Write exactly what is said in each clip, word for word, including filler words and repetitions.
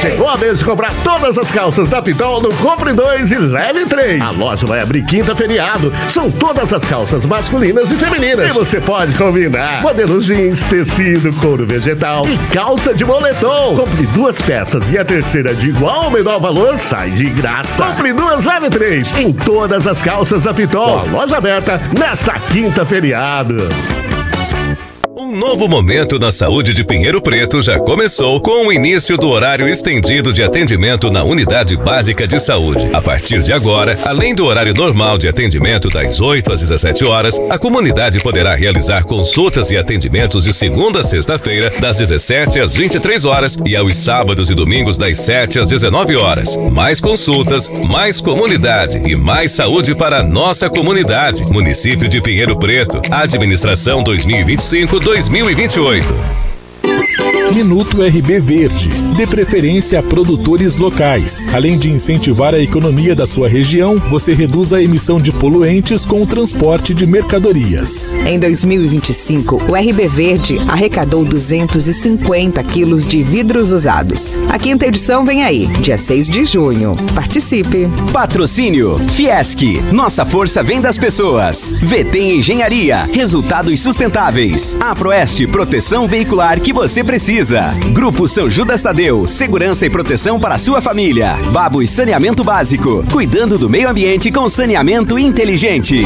Chegou a vez de comprar todas as calças da Pitol no Compre dois e Leve três. A loja vai abrir quinta feriado. São todas as calças masculinas e femininas. E você pode combinar modelos jeans, tecido, couro vegetal e calça de moletom. Compre duas peças e a terceira de igual ou menor valor sai de graça. Compre duas, leve três em todas as calças da Pitol. A loja aberta nesta quinta feriado. Um novo momento na saúde de Pinheiro Preto já começou com o início do horário estendido de atendimento na Unidade Básica de Saúde. A partir de agora, além do horário normal de atendimento das oito às dezessete horas, a comunidade poderá realizar consultas e atendimentos de segunda a sexta-feira, das dezessete às vinte e três horas e aos sábados e domingos das sete às dezenove horas. Mais consultas, mais comunidade e mais saúde para a nossa comunidade. Município de Pinheiro Preto. Administração dois mil e vinte e cinco a dois mil e vinte e oito. Minuto R B Verde. Dê preferência a produtores locais. Além de incentivar a economia da sua região, você reduz a emissão de poluentes com o transporte de mercadorias. Em dois mil e vinte e cinco, o R B Verde arrecadou duzentos e cinquenta quilos de vidros usados. A quinta edição vem aí, dia seis de junho. Participe. Patrocínio Fiesc. Nossa força vem das pessoas. V T Engenharia. Resultados sustentáveis. A Proeste Proteção Veicular que você precisa. Grupo São Judas Tadeu, segurança e proteção para a sua família. Babos Saneamento Básico, cuidando do meio ambiente com saneamento inteligente.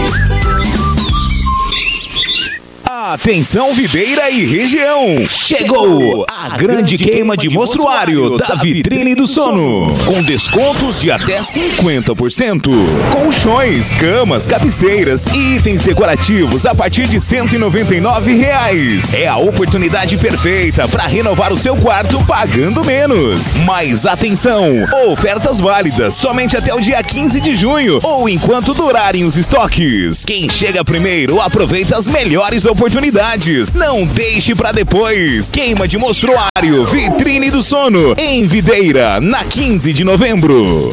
Atenção Videira e região! Chegou a grande queima de mostruário da Vitrine do Sono, com descontos de até cinquenta por cento. Colchões, camas, cabeceiras e itens decorativos a partir de cento e noventa e nove reais. É a oportunidade perfeita para renovar o seu quarto pagando menos. Mas atenção! Ofertas válidas somente até o dia quinze de junho ou enquanto durarem os estoques. Quem chega primeiro aproveita as melhores oportunidades. Não deixe pra depois. Queima de mostruário Vitrine do Sono em Videira, na quinze de novembro.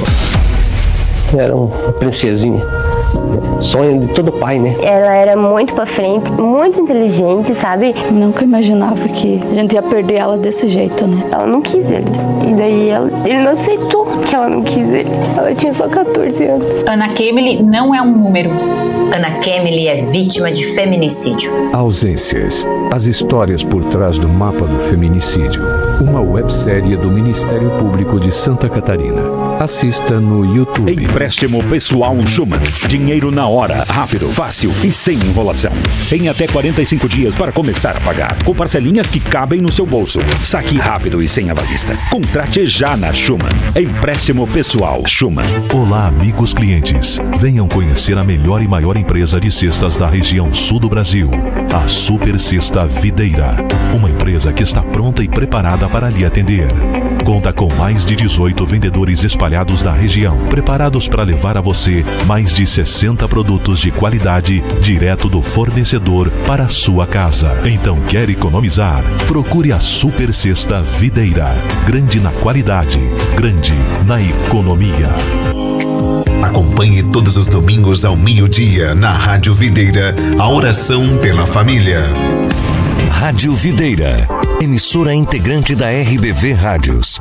Era uma princesinha. Sonho de todo pai, né? Ela era muito pra frente, muito inteligente, sabe? Nunca imaginava que a gente ia perder ela desse jeito, né? Ela não quis ele. E daí ela, ele não aceitou que ela não quis ele. Ela tinha só catorze anos. Ana Kemily não é um número. Ana Kemily é vítima de feminicídio. Ausências. As histórias por trás do mapa do feminicídio. Uma websérie do Ministério Público de Santa Catarina. Assista no YouTube. Empréstimo pessoal Schumann. Dinheiro na hora, rápido, fácil e sem enrolação. Tem até quarenta e cinco dias para começar a pagar, com parcelinhas que cabem no seu bolso. Saque rápido e sem avalista. Contrate já na Schumann. Empréstimo pessoal Schumann. Olá, amigos clientes. Venham conhecer a melhor e maior empresa de cestas da região sul do Brasil. A Super Cesta Videira. Uma empresa que está pronta e preparada para lhe atender. Conta com mais de dezoito vendedores espalhados na região, preparados para levar a você mais de sessenta produtos de qualidade direto do fornecedor para a sua casa. Então, quer economizar? Procure a Super Cesta Videira. Grande na qualidade, grande na economia. Acompanhe todos os domingos ao meio-dia na Rádio Videira a oração pela família. Rádio Videira, emissora integrante da R B V Rádios.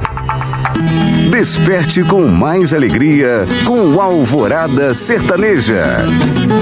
Desperte com mais alegria com Alvorada Sertaneja.